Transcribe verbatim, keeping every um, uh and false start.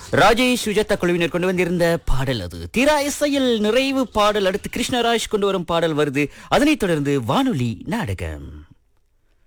ராஜேஷ் சுஜாதா குழுவினர் கொண்டு வந்திருந்த பாடல் அது. தீரா இசையில் நிறைவு பாடல். அடுத்து கிருஷ்ணராஜ் கொண்டு வரும் பாடல் வருது. அதனைத் தொடர்ந்து வானொலி நாடகம்.